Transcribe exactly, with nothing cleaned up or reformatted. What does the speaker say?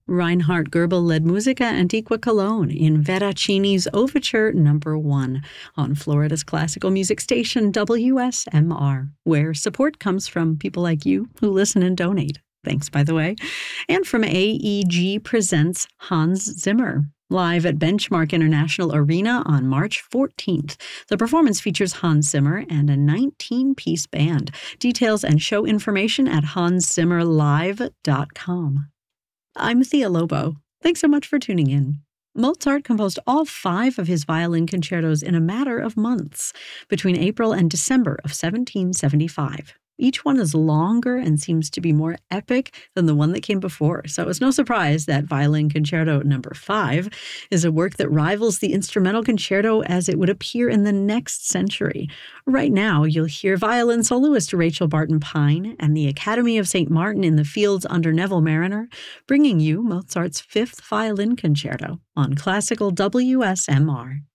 Reinhard Goebel led Musica Antiqua Cologne in Veracini's Overture Number One on Florida's classical music station W S M R, where support comes from people like you who listen and donate. Thanks, by the way. And from A E G Presents Hans Zimmer, live at Benchmark International Arena on March fourteenth. The performance features Hans Zimmer and a nineteen-piece band. Details and show information at hans zimmer live dot com. I'm Thea Lobo. Thanks so much for tuning in. Mozart composed all five of his violin concertos in a matter of months, between April and December of seventeen seventy-five. Each one is longer and seems to be more epic than the one that came before, so it's no surprise that Violin Concerto Number five is a work that rivals the instrumental concerto as it would appear in the next century. Right now, you'll hear violin soloist Rachel Barton Pine and the Academy of Saint Martin in the Fields under Neville Mariner, bringing you Mozart's Fifth Violin Concerto on Classical W S M R.